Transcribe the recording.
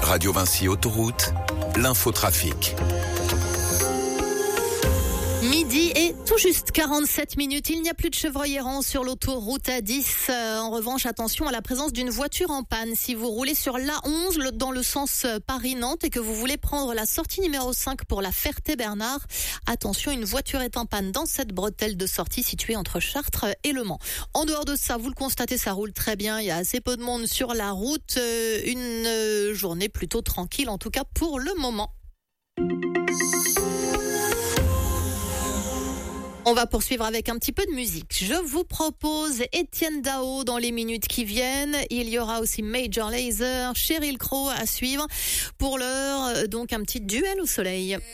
Radio Vinci Autoroute, l'infotrafic. Midi et tout juste 47 minutes. Il n'y a plus de chevreuils errants sur l'autoroute A10. En revanche, attention à la présence d'une voiture en panne. Si vous roulez sur l'A11 dans le sens Paris-Nantes et que vous voulez prendre la sortie numéro 5 pour la Ferté-Bernard, attention, une voiture est en panne dans cette bretelle de sortie située entre Chartres et Le Mans. En dehors de ça, vous le constatez, ça roule très bien. Il y a assez peu de monde sur la route. Une journée plutôt tranquille, en tout cas pour le moment. On va poursuivre avec un petit peu de musique. Je vous propose Étienne Dao dans les minutes qui viennent. Il y aura aussi Major Lazer, Sheryl Crow à suivre. Pour l'heure, donc un petit duel au soleil.